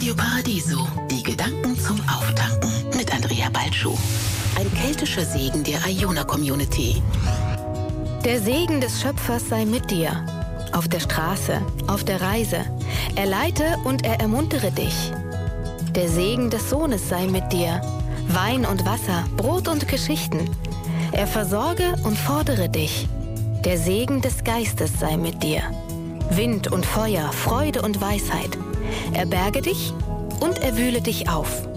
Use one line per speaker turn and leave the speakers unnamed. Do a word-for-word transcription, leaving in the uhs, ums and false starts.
Radio Paradiso, die Gedanken zum Auftanken mit Andrea Balschuh. Ein keltischer Segen der Iona-Community.
Der Segen des Schöpfers sei mit dir. Auf der Straße, auf der Reise. Er leite und er ermuntere dich. Der Segen des Sohnes sei mit dir. Wein und Wasser, Brot und Geschichten. Er versorge und fordere dich. Der Segen des Geistes sei mit dir. Wind und Feuer, Freude und Weisheit. Er berge dich und er wühle dich auf.